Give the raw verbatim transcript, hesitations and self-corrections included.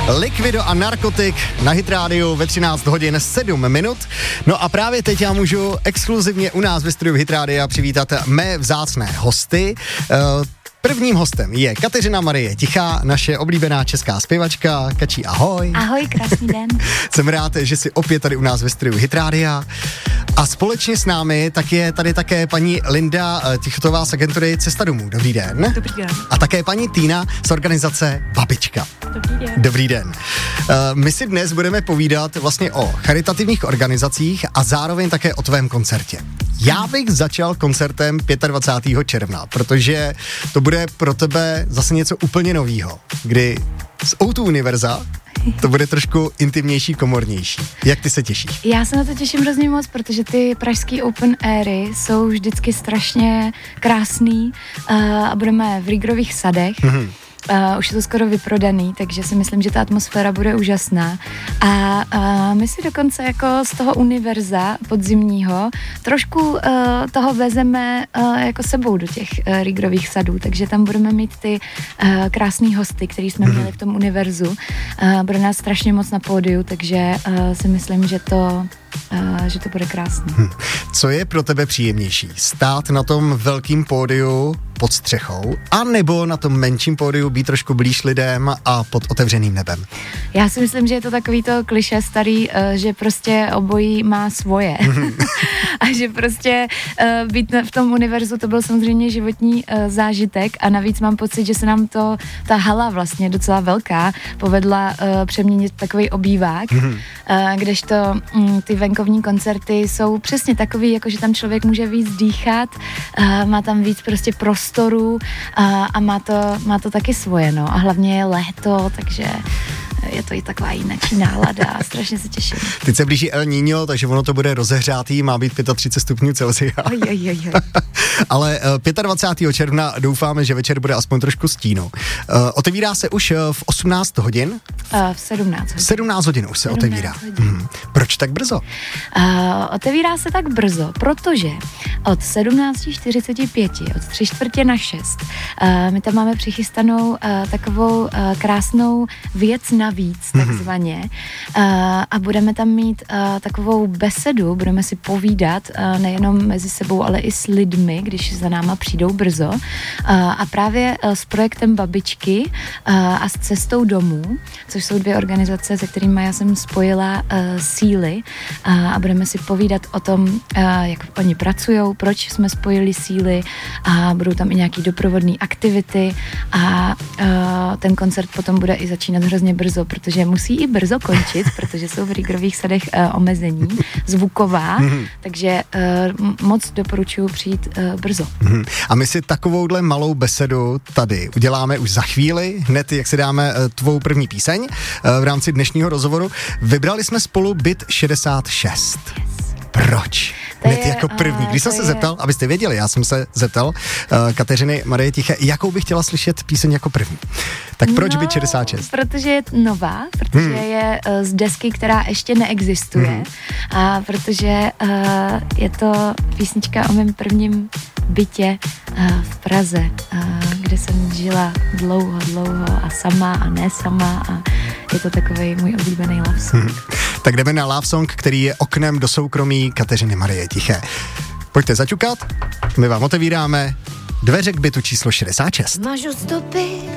Liquido a Narkotik na Hit Radio ve třináct hodin sedm minut. No a právě teď já můžu exkluzivně u nás ve studiu Hit Radia přivítat mé vzácné hosty. Uh, Prvním hostem je Kateřina Marie Tichá, naše oblíbená česká zpěvačka. Kačí, ahoj. Ahoj, krásný den. Jsem rád, že jsi opět tady u nás ve studiu Hit Radia. A společně s námi tak je tady také paní Linda Tichotová z agentury Cesta domů. Dobrý den. Dobrý den. A také paní Týna z organizace Babička. Dobrý den. Dobrý den. Uh, my si dnes budeme povídat vlastně o charitativních organizacích a zároveň také o tvém koncertě. Já bych začal koncertem dvacátého pátého června, protože to bude pro tebe zase něco úplně novýho, kdy z ó dva Univerza to bude trošku intimnější, komornější. Jak ty se těšíš? Já se na to těším hrozně moc, protože ty pražský open airy jsou vždycky strašně krásný uh, a budeme v Rígrových sadech. Mm-hmm. Uh, už je to skoro vyprodaný, takže si myslím, že ta atmosféra bude úžasná. A uh, my si dokonce jako z toho univerza podzimního trošku uh, toho vezeme uh, jako sebou do těch uh, Rígrových sadů, takže tam budeme mít ty uh, krásný hosty, který jsme měli v tom univerzu. Uh, bude nás strašně moc na pódiu, takže uh, si myslím, že to Uh, že to bude krásný. Hm. Co je pro tebe příjemnější? Stát na tom velkým pódiu pod střechou, anebo na tom menším pódiu být trošku blíž lidem a pod otevřeným nebem? Já si myslím, že je to takový to klišé starý, uh, že prostě obojí má svoje. A že prostě uh, být v tom univerzu, to byl samozřejmě životní uh, zážitek a navíc mám pocit, že se nám to, ta hala vlastně docela velká, povedla uh, přeměnit takový obývák, uh, kdežto um, ty venkovní koncerty jsou přesně takový, jako že tam člověk může víc dýchat, uh, má tam víc prostě prostoru uh, a má to, má to taky svoje, no. A hlavně je léto, takže je to i taková jináčí nálada a strašně se těším. Teď se blíží El Niño, takže ono to bude rozehřátý, má být třicet pět stupňů Celsia. Oj, oj, oj, oj. Ale dvacátého pátého června doufáme, že večer bude aspoň trošku stínu. Uh, otevírá se už v osmnáct hodin? Uh, v sedmnáct hodin. V sedmnáct hodin už se otevírá. Hmm. Proč tak brzo? Uh, otevírá se tak brzo, protože od sedmnáct čtyřicet pět, od tři čtvrtě na šest, uh, my tam máme přichystanou uh, takovou uh, krásnou věc navíc, takzvaně. Uh, a budeme tam mít uh, takovou besedu, budeme si povídat uh, nejenom mezi sebou, ale i s lidmi, když za náma přijdou brzo. Uh, a právě uh, s projektem Babičky uh, a s Cestou domů, což jsou dvě organizace, se kterými já jsem spojila uh, síly uh, a budeme si povídat o tom, uh, jak oni pracujou, proč jsme spojili síly a budou tam i nějaký doprovodné aktivity a uh, ten koncert potom bude i začínat hrozně brzo, protože musí i brzo končit, protože jsou v Rígrových sadech uh, omezení zvuková, mm-hmm. takže uh, moc doporučuji přijít uh, brzo. Mm-hmm. A my si takovouhle malou besedu tady uděláme už za chvíli, hned jak si dáme uh, tvou první píseň uh, v rámci dnešního rozhovoru. Vybrali jsme spolu Byt šedesát šest. Yes. Proč? Hned jako první. Když jsem se je... zeptal, abyste věděli, já jsem se zeptal uh, Kateřiny Marie Tiché, jakou bych chtěla slyšet píseň jako první. Tak proč no, Byt šedesát šest? Protože je nová, protože hmm. je uh, z desky, která ještě neexistuje hmm. a protože uh, je to písnička o mém prvním bytě uh, v Praze, uh, kde jsem žila dlouho, dlouho a sama a ne sama a je to takovej můj oblíbený love song. Hmm. Tak jdeme na love song, který je oknem do soukromí Kateřiny Marie Tiché. Pojďte zaťukat, my vám otevíráme dveře k bytu číslo šedesát šest. Mažu stopy